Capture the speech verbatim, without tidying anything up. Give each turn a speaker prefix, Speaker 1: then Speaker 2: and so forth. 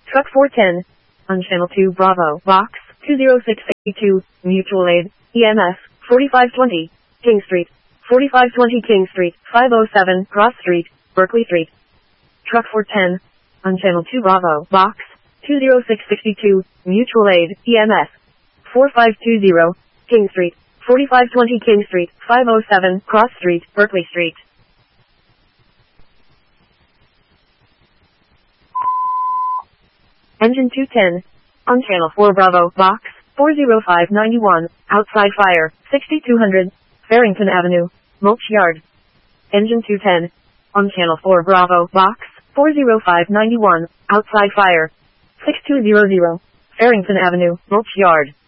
Speaker 1: Truck four ten. On Channel two Bravo, Box two zero six eight two, Mutual Aid, E M S, forty-five twenty, King Street, forty-five twenty King Street, five oh seven, Cross Street, Berkeley Street. Truck four ten. On Channel two Bravo, Box two zero six six two, Mutual Aid, E M S, forty-five twenty, King Street, forty-five twenty King Street, five oh seven, Cross Street, Berkeley Street. Engine two ten. On Channel four Bravo, Box four oh five nine one, Outside Fire, sixty-two hundred, Farrington Avenue, Mulch Yard. Engine two ten. On Channel four Bravo, Box four oh five nine one, Outside Fire, sixty-two hundred, Farrington Avenue, Mulch Yard.